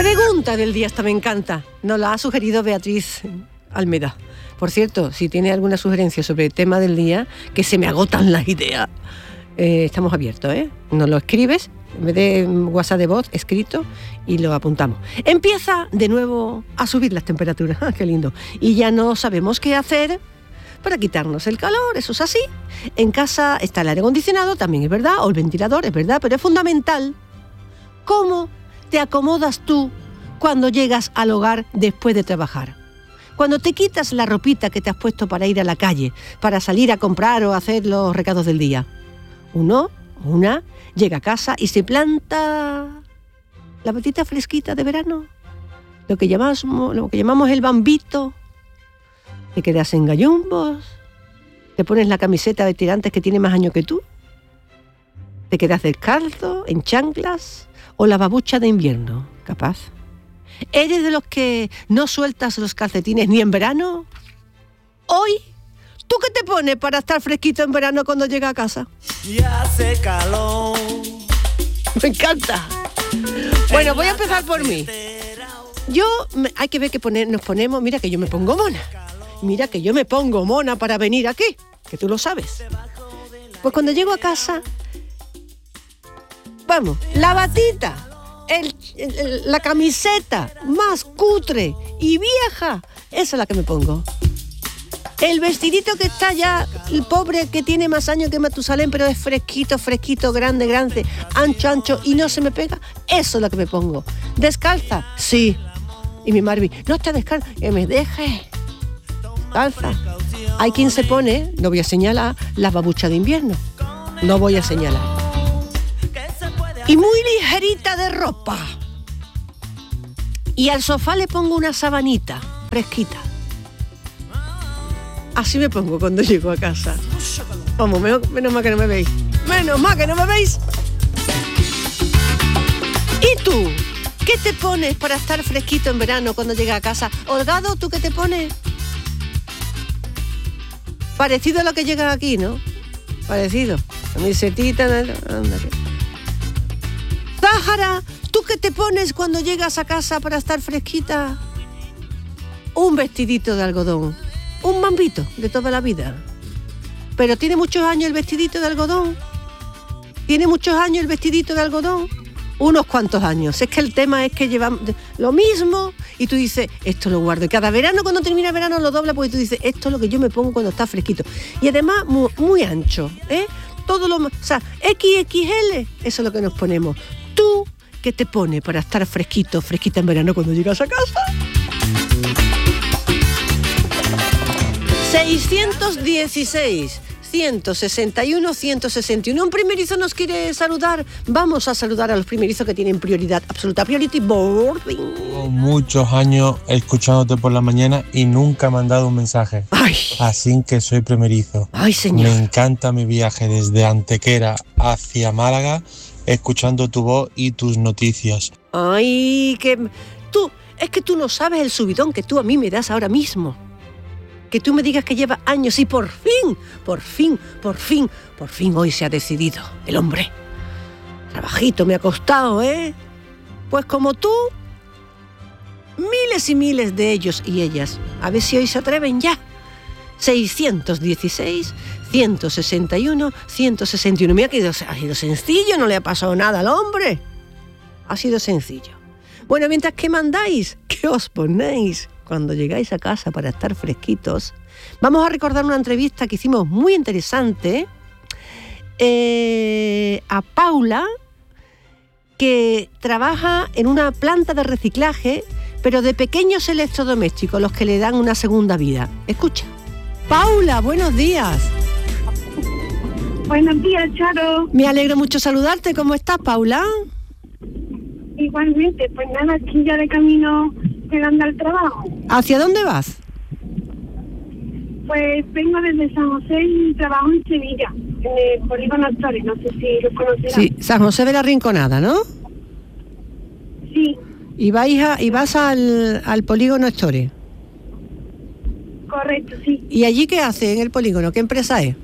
Pregunta del día, esta me encanta. Nos la ha sugerido Beatriz Almeda. Por cierto, si tiene alguna sugerencia sobre el tema del día, que se me agotan las ideas, estamos abiertos, ¿eh? Nos lo escribes, en vez de WhatsApp de voz, escrito, y lo apuntamos. Empieza de nuevo a subir las temperaturas, qué lindo. Y ya no sabemos qué hacer para quitarnos el calor, eso es así. En casa está el aire acondicionado, también es verdad, o el ventilador, es verdad, pero es fundamental cómo te acomodas tú cuando llegas al hogar después de trabajar. Cuando te quitas la ropita que te has puesto para ir a la calle, para salir a comprar o hacer los recados del día. Uno, una, llega a casa y se planta la patita fresquita de verano, lo que llamamos el bambito. Te quedas en gallumbos, te pones la camiseta de tirantes que tiene más años que tú, te quedas descalzo, en chanclas o la babucha de invierno, capaz. ¿Eres de los que no sueltas los calcetines ni en verano? Hoy, ¿tú qué te pones para estar fresquito en verano cuando llega a casa? Ya hace calor. Me encanta. Bueno, voy a empezar por mí. Hay que ver que nos ponemos, mira que yo me pongo mona. Mira que yo me pongo mona para venir aquí, que tú lo sabes. Pues cuando llego a casa, vamos, la batita, la camiseta más cutre y vieja, esa es la que me pongo. El vestidito que está ya, el pobre que tiene más años que Matusalén, pero es fresquito, grande, ancho, y no se me pega, eso es lo que me pongo. ¿Descalza? Sí. Y mi Marvi, no te descalza, que me deje. Descalza. Hay quien se pone, no voy a señalar, la babucha de invierno. No voy a señalar. Y muy ligerita de ropa. Y al sofá le pongo una sabanita fresquita. Así me pongo cuando llego a casa. Vamos, menos mal que no me veis. Menos mal que no me veis. ¿Y tú? ¿Qué te pones para estar fresquito en verano cuando llegas a casa? Holgado, ¿tú qué te pones? Parecido a lo que llega aquí, ¿no? Parecido. Camisetita, ándale. Záhara, ¿tú qué te pones cuando llegas a casa para estar fresquita? Un vestidito de algodón. Un mambito de toda la vida. Pero tiene muchos años el vestidito de algodón. ¿Tiene muchos años el vestidito de algodón? Unos cuantos años. Es que el tema es que llevamos lo mismo y tú dices, esto lo guardo. Y cada verano, cuando termina el verano, lo dobla porque tú dices, esto es lo que yo me pongo cuando está fresquito. Y además, muy, muy ancho, ¿eh? Todo lo, o sea, XXL, eso es lo que nos ponemos. ¿Tú qué te pones para estar fresquita en verano cuando llegas a casa? 616 161 161. Un primerizo nos quiere saludar. Vamos a saludar a los primerizos que tienen prioridad absoluta. Priority boarding. Llevo muchos años escuchándote por la mañana y nunca me han dado un mensaje. Ay. Así que soy primerizo. Ay, señor. Me encanta mi viaje desde Antequera hacia Málaga, escuchando tu voz y tus noticias. Ay, es que tú no sabes el subidón que tú a mí me das ahora mismo. Que tú me digas que lleva años y por fin hoy se ha decidido el hombre. Trabajito me ha costado, ¿eh? Pues como tú, miles y miles de ellos y ellas. A ver si hoy se atreven ya. 616 161 161. Mira que ha sido sencillo, no le ha pasado nada al hombre. Ha sido sencillo. Bueno, mientras que mandáis, ¿qué os ponéis cuando llegáis a casa para estar fresquitos? Vamos a recordar una entrevista que hicimos muy interesante a Paula, que trabaja en una planta de reciclaje, pero de pequeños electrodomésticos, los que le dan una segunda vida. Escucha. Paula, buenos días. Buenos días, Charo. Me alegro mucho saludarte. ¿Cómo estás, Paula? Igualmente, pues nada, aquí ya de camino llegando al trabajo. ¿Hacia dónde vas? Pues vengo desde San José y trabajo en Sevilla, en el Polígono Astores, no sé si lo conocerás. Sí, San José de la Rinconada, ¿no? Sí. ¿Y vas al Polígono Astores? Correcto, sí. ¿Y allí qué hace en el polígono? ¿Qué empresa es?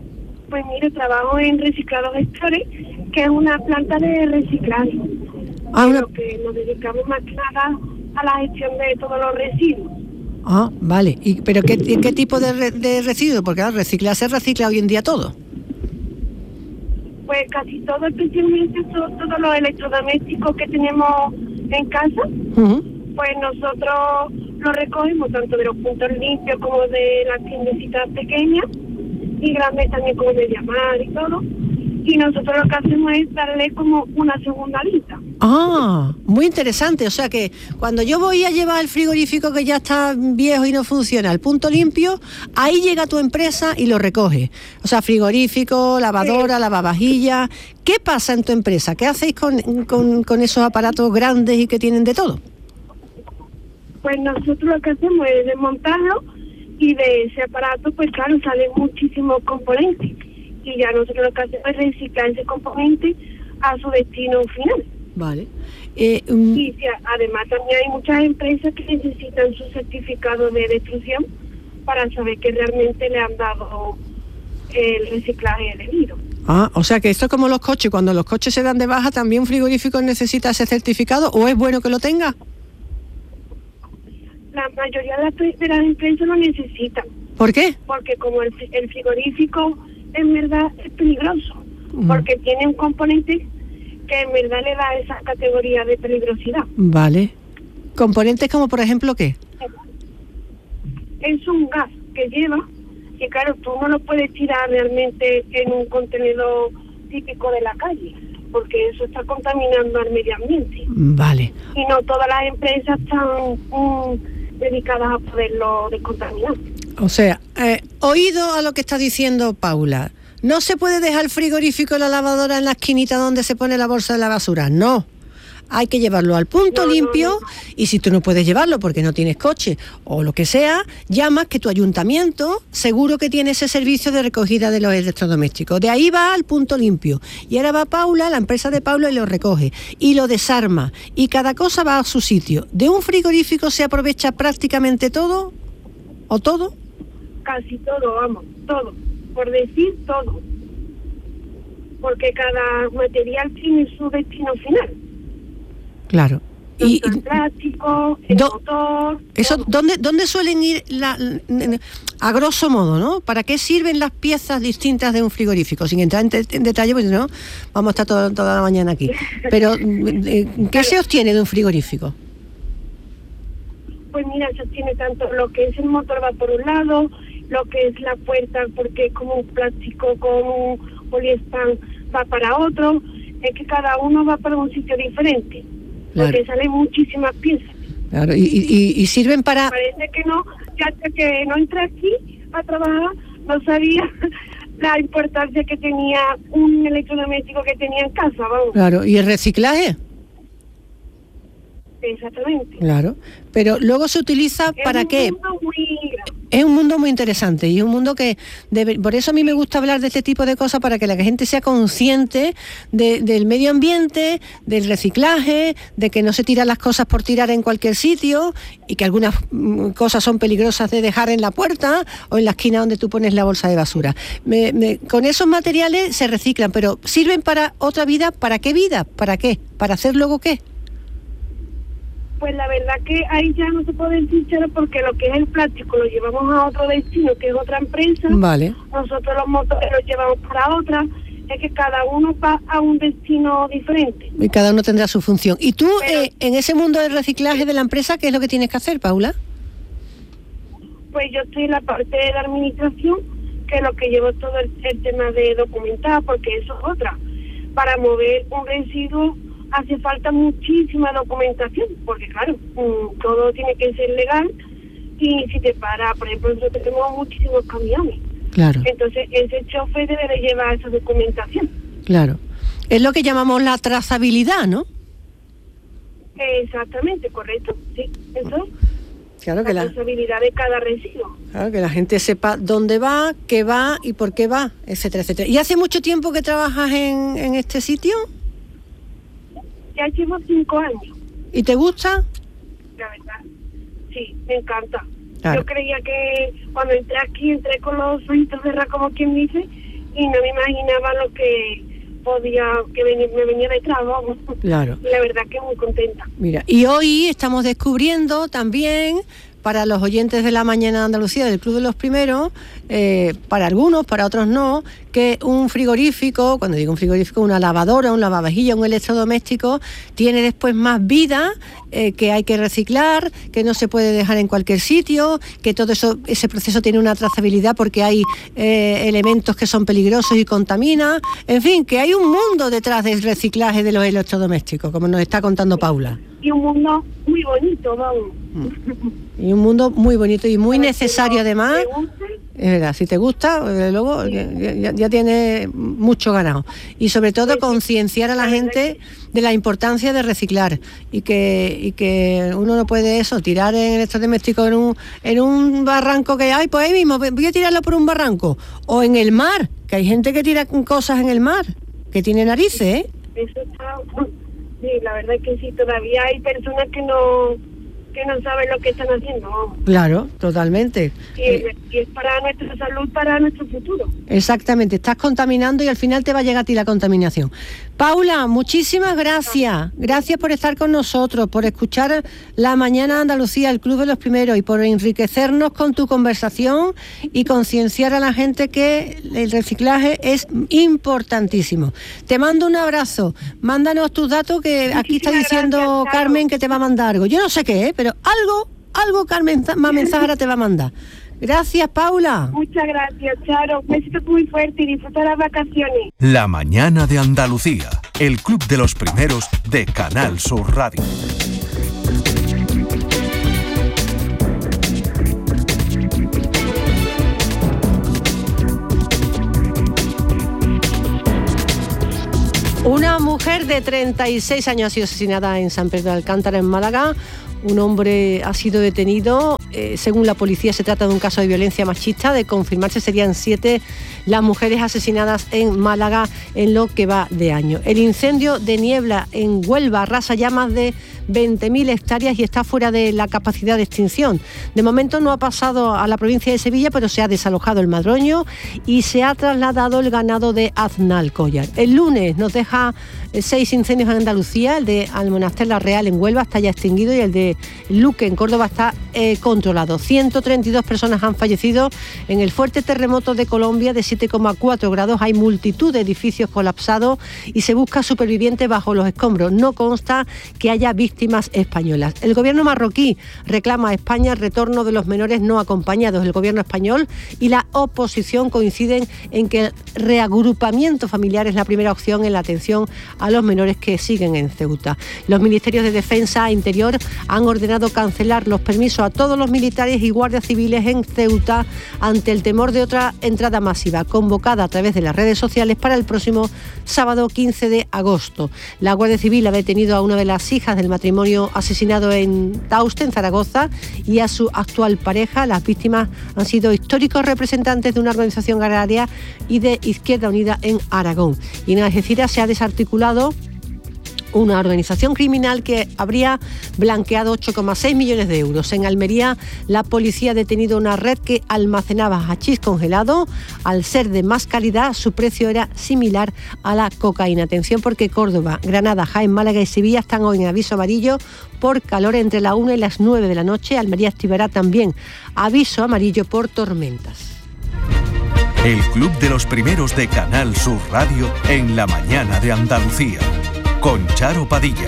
Pues mire, trabajo en Reciclados Astores, que es una planta de reciclaje. Pero que nos dedicamos más que nada a la gestión de todos los residuos. Ah, vale. ¿Pero qué tipo de residuos? Porque claro, se recicla hoy en día todo. Pues casi todo, especialmente todos los electrodomésticos que tenemos en casa, pues nosotros los recogemos tanto de los puntos limpios como de las tiendecitas pequeñas y grandes también como de llamar y todo. Y nosotros lo que hacemos es darle como una segunda vida. Ah, muy interesante. O sea que cuando yo voy a llevar el frigorífico que ya está viejo y no funciona al punto limpio, ahí llega tu empresa y lo recoge. O sea, frigorífico, lavadora, lavavajillas. ¿Qué pasa en tu empresa? ¿Qué hacéis con esos aparatos grandes y que tienen de todo? Pues nosotros lo que hacemos es desmontarlo y de ese aparato, pues claro, salen muchísimos componentes. Y ya nosotros lo que hacemos es reciclar ese componente a su destino final. Vale. Y además también hay muchas empresas que necesitan su certificado de destrucción para saber que realmente le han dado el reciclaje debido. Ah, o sea que esto es como los coches. Cuando los coches se dan de baja, ¿también un frigorífico necesita ese certificado o es bueno que lo tenga? La mayoría de las empresas lo necesitan. ¿Por qué? Porque como el frigorífico en verdad es peligroso, porque tiene un componente que en verdad le da esa categoría de peligrosidad. Vale. ¿Componentes como por ejemplo qué? Es un gas que lleva, que claro, tú no lo puedes tirar realmente en un contenedor típico de la calle, porque eso está contaminando al medio ambiente. Vale. Y no todas las empresas están dedicadas a poderlo descontaminar. O sea, oído a lo que está diciendo Paula, no se puede dejar el frigorífico y la lavadora en la esquinita donde se pone la bolsa de la basura, no. Hay que llevarlo al punto limpio. Y si tú no puedes llevarlo porque no tienes coche o lo que sea, llamas que tu ayuntamiento seguro que tiene ese servicio de recogida de los electrodomésticos. De ahí va al punto limpio. Y ahora va Paula, la empresa de Paula, y lo recoge. Y lo desarma. Y cada cosa va a su sitio. ¿De un frigorífico se aprovecha prácticamente todo? ¿O todo? Casi todo, vamos, todo. Por decir todo. Porque cada material tiene su destino final. Claro. Y el plástico, el motor... Eso, ¿dónde suelen ir a grosso modo, ¿no? ¿Para qué sirven las piezas distintas de un frigorífico? Sin entrar en detalle, pues no, vamos a estar toda la mañana aquí. Pero, ¿qué se obtiene de un frigorífico? Pues mira, se obtiene tanto lo que es el motor va por un lado, lo que es la puerta, porque es como un plástico con un poliespan va para otro, es que cada uno va para un sitio diferente. Claro. Porque salen muchísimas piezas. Claro, y sirven para... Parece que no, ya hasta que no entré aquí a trabajar, no sabía la importancia que tenía un electrodoméstico que tenía en casa, vamos. Claro, ¿y el reciclaje? Exactamente. Claro, pero luego se utiliza ¿para qué? Es un mundo muy interesante y un mundo que por eso a mí me gusta hablar de este tipo de cosas, para que la gente sea consciente del medio ambiente, del reciclaje, de que no se tiran las cosas por tirar en cualquier sitio y que algunas cosas son peligrosas de dejar en la puerta o en la esquina donde tú pones la bolsa de basura. Con esos materiales se reciclan, pero ¿sirven para otra vida? ¿Para qué vida? ¿Para qué? ¿Para hacer luego qué? Pues la verdad que ahí ya no se puede decir cero, porque lo que es el plástico lo llevamos a otro destino, que es otra empresa. Vale. Nosotros los motores los llevamos para otra. Es que cada uno va a un destino diferente. Y cada uno tendrá su función. ¿Y tú, en ese mundo del reciclaje de la empresa, qué es lo que tienes que hacer, Paula? Pues yo estoy en la parte de la administración, que es lo que llevo todo el tema de documentar, porque eso es otra. Para mover un residuo hace falta muchísima documentación, porque claro, todo tiene que ser legal, y si te para, por ejemplo, nosotros tenemos muchísimos camiones. Claro. Entonces ese chofer debe de llevar esa documentación. Claro. Es lo que llamamos la trazabilidad, ¿no? Exactamente, correcto, sí, eso. Claro, que la trazabilidad de cada residuo. Claro, que la gente sepa dónde va, qué va y por qué va, etcétera, etcétera. ¿Y hace mucho tiempo que trabajas en este sitio? Ya llevo 5 años. ¿Y te gusta? La verdad, sí, me encanta. Claro. Yo creía que cuando entré aquí, entré con los ojitos cerrados, como quien dice, y no me imaginaba podía, me venía detrás, vamos. Claro. Y la verdad que muy contenta. Mira, y hoy estamos descubriendo también, para los oyentes de la Mañana de Andalucía del Club de los Primeros, para algunos, para otros no, que un frigorífico, cuando digo un frigorífico, una lavadora, un lavavajillas, un electrodoméstico, tiene después más vida, que hay que reciclar, que no se puede dejar en cualquier sitio, que todo eso, ese proceso tiene una trazabilidad porque hay elementos que son peligrosos y contaminan. En fin, que hay un mundo detrás del reciclaje de los electrodomésticos, como nos está contando Paula. Y un mundo muy bonito, vamos. Y un mundo muy bonito y muy necesario además. Es verdad, si te gusta, luego ya tienes mucho ganado. Y sobre todo concienciar a la gente de la importancia de reciclar y que uno no puede tirar en electrodomésticos en un barranco que hay, pues ahí mismo, voy a tirarlo por un barranco. O en el mar, que hay gente que tira cosas en el mar, que tiene narices, ¿eh? Eso está... Sí, la verdad es que sí, todavía hay personas que no saben lo que están haciendo. Claro, totalmente. Y es para nuestra salud, para nuestro futuro. Exactamente, estás contaminando y al final te va a llegar a ti la contaminación. Paula, muchísimas gracias. Gracias por estar con nosotros, por escuchar La Mañana de Andalucía, el Club de los Primeros, y por enriquecernos con tu conversación y concienciar a la gente que el reciclaje es importantísimo. Te mando un abrazo. Mándanos tus datos, que aquí está diciendo gracias, Carmen, que te va a mandar algo. Yo no sé qué, pero algo Carmen Mensajera te va a mandar. Gracias, Paula. Muchas gracias, Charo. Un besito muy fuerte y disfruta las vacaciones. La Mañana de Andalucía, el Club de los Primeros de Canal Sur Radio. Una mujer de 36 años ha sido asesinada en San Pedro de Alcántara, en Málaga. Un hombre ha sido detenido. Según la policía, se trata de un caso de violencia machista. De confirmarse, serían 7 las mujeres asesinadas en Málaga en lo que va de año. El incendio de Niebla en Huelva arrasa ya más de 20.000 hectáreas y está fuera de la capacidad de extinción. De momento no ha pasado a la provincia de Sevilla, pero se ha desalojado el Madroño y se ha trasladado el ganado de Aznalcóllar. El lunes nos deja 6 incendios en Andalucía. El de Almonaster la Real en Huelva está ya extinguido y el de Luque en Córdoba está controlado. 132 personas han fallecido en el fuerte terremoto de Colombia de 7,4 grados. Hay multitud de edificios colapsados y se busca supervivientes bajo los escombros. No consta que haya víctimas españolas. El gobierno marroquí reclama a España el retorno de los menores no acompañados. El gobierno español y la oposición coinciden en que el reagrupamiento familiar es la primera opción en la atención a los menores que siguen en Ceuta. Los ministerios de Defensa e Interior han ordenado cancelar los permisos a todos los militares y guardias civiles en Ceuta ante el temor de otra entrada masiva, convocada a través de las redes sociales para el próximo sábado 15 de agosto. La Guardia Civil ha detenido a una de las hijas del matrimonio asesinado en Tauste, en Zaragoza, y a su actual pareja. Las víctimas han sido históricos representantes de una organización agraria y de Izquierda Unida en Aragón. Y en Algeciras se ha desarticulado una organización criminal que habría blanqueado 8,6 millones de euros. En Almería, la policía ha detenido una red que almacenaba hachís congelado. Al ser de más calidad, su precio era similar a la cocaína. Atención, porque Córdoba, Granada, Jaén, Málaga y Sevilla están hoy en aviso amarillo por calor entre las 1 y las 9 de la noche. Almería activará también aviso amarillo por tormentas. El Club de los Primeros de Canal Sur Radio en La Mañana de Andalucía, con Charo Padilla.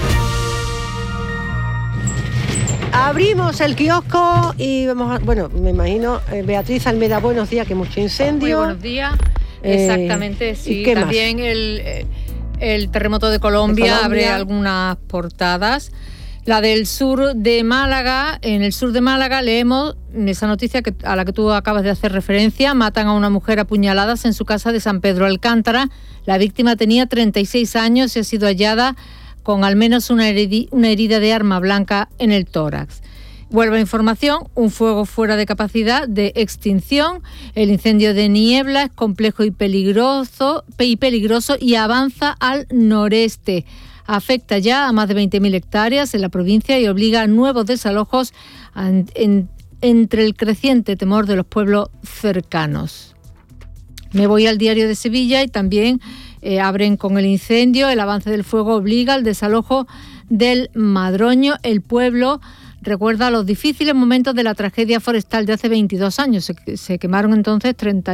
Abrimos el kiosco y vamos a... Bueno, me imagino, Beatriz Almeda, buenos días, que mucho incendio. Muy buenos días, exactamente, sí. También el terremoto de Colombia abre algunas portadas. La del sur de Málaga, en el sur de Málaga leemos esa noticia a la que tú acabas de hacer referencia. Matan a una mujer a puñaladas en su casa de San Pedro Alcántara. La víctima tenía 36 años y ha sido hallada con al menos una herida de arma blanca en el tórax. Vuelve a información, un fuego fuera de capacidad de extinción. El incendio de Niebla es complejo y peligroso y avanza al noreste. Afecta ya a más de 20.000 hectáreas en la provincia y obliga a nuevos desalojos entre el creciente temor de los pueblos cercanos. Me voy al Diario de Sevilla y también abren con el incendio. El avance del fuego obliga al desalojo del Madroño. El pueblo recuerda los difíciles momentos de la tragedia forestal de hace 22 años. Se quemaron entonces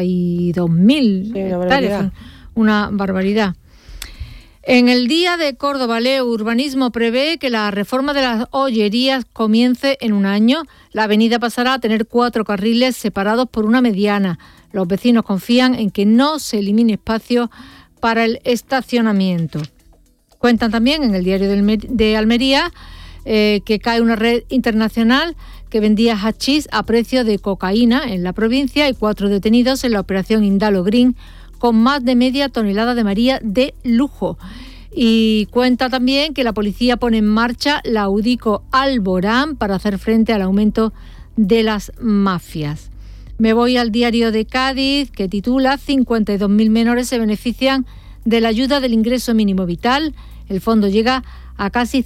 32.000 hectáreas. Una barbaridad. En el Día de Córdoba, Leo Urbanismo prevé que la reforma de las hoyerías comience en un año. La avenida pasará a tener 4 carriles separados por una mediana. Los vecinos confían en que no se elimine espacio para el estacionamiento. Cuentan también en el Diario de Almería que cae una red internacional que vendía hachís a precio de cocaína en la provincia y 4 detenidos en la operación Indalo Green, con más de media tonelada de María de lujo. Y cuenta también que la policía pone en marcha la Audico Alborán para hacer frente al aumento de las mafias. Me voy al Diario de Cádiz, que titula 52.000 menores se benefician de la ayuda del ingreso mínimo vital. El fondo llega a casi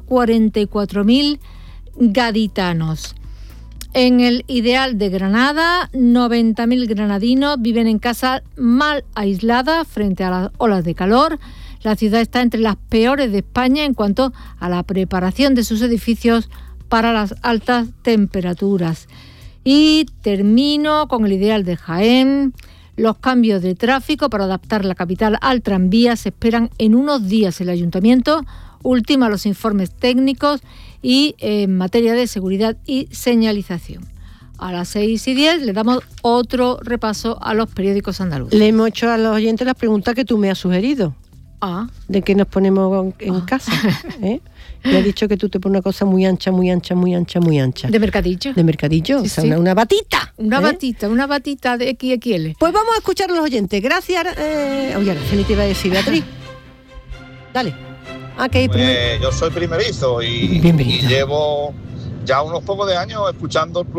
144.000 gaditanos. En el Ideal de Granada, 90.000 granadinos viven en casas mal aisladas frente a las olas de calor. La ciudad está entre las peores de España en cuanto a la preparación de sus edificios para las altas temperaturas. Y termino con el Ideal de Jaén. Los cambios de tráfico para adaptar la capital al tranvía se esperan en unos días. El ayuntamiento ultima los informes técnicos y en materia de seguridad y señalización. A las 6:10 le damos otro repaso a los periódicos andaluces. Le hemos hecho a los oyentes las preguntas que tú me has sugerido. De qué nos ponemos en casa. Le he dicho que tú te pones una cosa muy ancha, muy ancha, muy ancha, muy ancha. ¿De mercadillo? De mercadillo, sí, o sea, sí. Una batita. Una batita de XXL. Pues vamos a escuchar a los oyentes. Gracias. Oye, ¿qué te iba a decir, Beatriz? Dale. Yo soy primerizo y llevo ya unos pocos de años escuchando